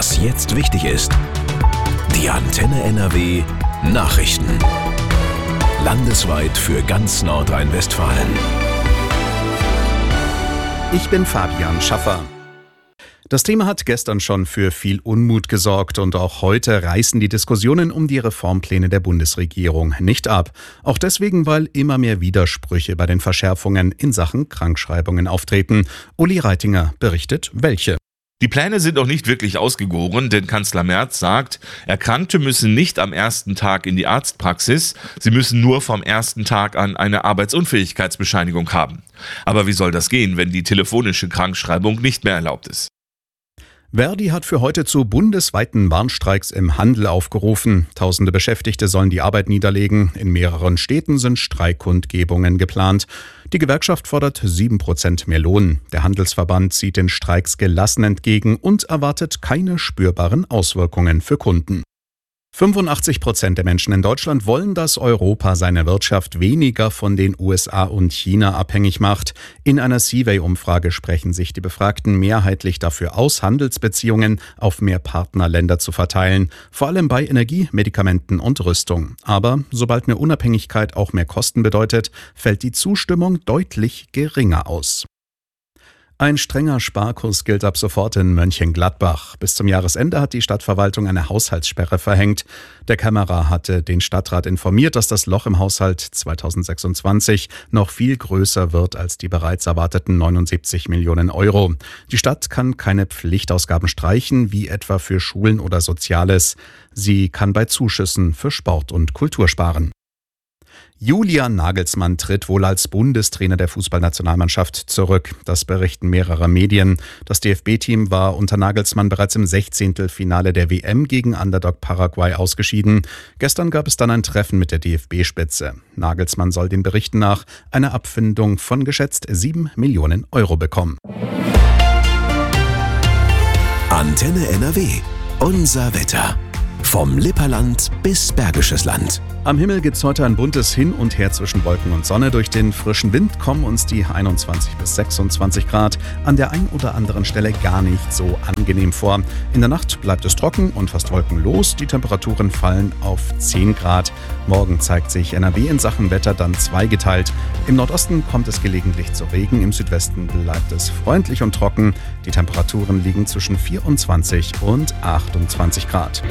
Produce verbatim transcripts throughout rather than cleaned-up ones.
Was jetzt wichtig ist. Die Antenne N R W Nachrichten. Landesweit für ganz Nordrhein-Westfalen. Ich bin Fabian Schaffer. Das Thema hat gestern schon für viel Unmut gesorgt und auch heute reißen die Diskussionen um die Reformpläne der Bundesregierung nicht ab. Auch deswegen, weil immer mehr Widersprüche bei den Verschärfungen in Sachen Krankschreibungen auftreten. Uli Reitinger berichtet, welche. Die Pläne sind noch nicht wirklich ausgegoren, denn Kanzler Merz sagt, Erkrankte müssen nicht am ersten Tag in die Arztpraxis, sie müssen nur vom ersten Tag an eine Arbeitsunfähigkeitsbescheinigung haben. Aber wie soll das gehen, wenn die telefonische Krankschreibung nicht mehr erlaubt ist? Verdi hat für heute zu bundesweiten Warnstreiks im Handel aufgerufen. Tausende Beschäftigte sollen die Arbeit niederlegen. In mehreren Städten sind Streikkundgebungen geplant. Die Gewerkschaft fordert sieben Prozent mehr Lohn. Der Handelsverband sieht den Streiks gelassen entgegen und erwartet keine spürbaren Auswirkungen für Kunden. fünfundachtzig Prozent der Menschen in Deutschland wollen, dass Europa seine Wirtschaft weniger von den U S A und China abhängig macht. In einer Seavey-Umfrage sprechen sich die Befragten mehrheitlich dafür aus, Handelsbeziehungen auf mehr Partnerländer zu verteilen, vor allem bei Energie, Medikamenten und Rüstung. Aber sobald mehr Unabhängigkeit auch mehr Kosten bedeutet, fällt die Zustimmung deutlich geringer aus. Ein strenger Sparkurs gilt ab sofort in Mönchengladbach. Bis zum Jahresende hat die Stadtverwaltung eine Haushaltssperre verhängt. Der Kämmerer hatte den Stadtrat informiert, dass das Loch im Haushalt zweitausendsechsundzwanzig noch viel größer wird als die bereits erwarteten neunundsiebzig Millionen Euro. Die Stadt kann keine Pflichtausgaben streichen, wie etwa für Schulen oder Soziales. Sie kann bei Zuschüssen für Sport und Kultur sparen. Julian Nagelsmann tritt wohl als Bundestrainer der Fußballnationalmannschaft zurück. Das berichten mehrere Medien. Das D F B-Team war unter Nagelsmann bereits im Sechzehntelfinale der W M gegen Underdog Paraguay ausgeschieden. Gestern gab es dann ein Treffen mit der D F B-Spitze. Nagelsmann soll den Berichten nach eine Abfindung von geschätzt sieben Millionen Euro bekommen. Antenne N R W. Unser Wetter. Vom Lipperland bis Bergisches Land. Am Himmel gibt's heute ein buntes Hin und Her zwischen Wolken und Sonne. Durch den frischen Wind kommen uns die einundzwanzig bis sechsundzwanzig Grad an der ein oder anderen Stelle gar nicht so angenehm vor. In der Nacht bleibt es trocken und fast wolkenlos. Die Temperaturen fallen auf zehn Grad. Morgen zeigt sich N R W in Sachen Wetter dann zweigeteilt. Im Nordosten kommt es gelegentlich zu Regen, im Südwesten bleibt es freundlich und trocken. Die Temperaturen liegen zwischen vierundzwanzig und achtundzwanzig Grad.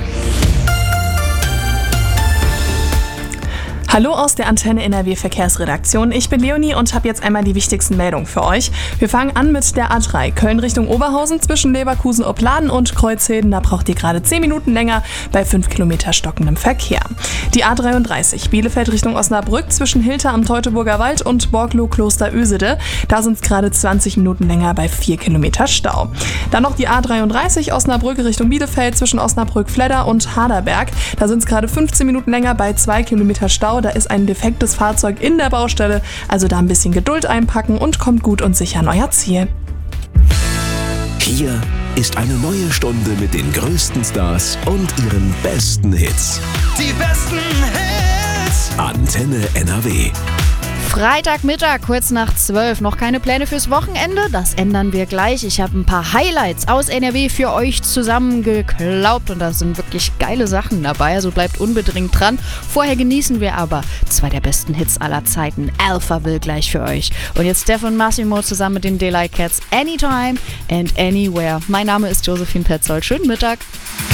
Hallo aus der Antenne N R W Verkehrsredaktion. Ich bin Leonie und habe jetzt einmal die wichtigsten Meldungen für euch. Wir fangen an mit der A drei. Köln Richtung Oberhausen zwischen Leverkusen-Opladen und Kreuzheden. Da braucht ihr gerade zehn Minuten länger bei fünf Kilometer stockendem Verkehr. Die A dreiunddreißig. Bielefeld Richtung Osnabrück zwischen Hilter am Teutoburger Wald und Borglow-Kloster-Ösede. Da sind es gerade zwanzig Minuten länger bei vier Kilometer Stau. Dann noch die A dreiunddreißig. Osnabrück Richtung Bielefeld zwischen Osnabrück-Fledder und Haderberg. Da sind es gerade fünfzehn Minuten länger bei zwei Kilometer Stau. Da ist ein defektes Fahrzeug in der Baustelle, also da ein bisschen Geduld einpacken und kommt gut und sicher an euer Ziel. Hier ist eine neue Stunde mit den größten Stars und ihren besten Hits. Die besten Hits! Antenne N R W. Freitagmittag, kurz nach zwölf. Noch keine Pläne fürs Wochenende? Das ändern wir gleich. Ich habe ein paar Highlights aus N R W für euch zusammengeklaubt und da sind wirklich geile Sachen dabei, also bleibt unbedingt dran. Vorher genießen wir aber zwei der besten Hits aller Zeiten. Alphaville gleich für euch. Und jetzt Steph und Massimo zusammen mit den Daylight Cats. Anytime and Anywhere. Mein Name ist Josephine Petzold. Schönen Mittag.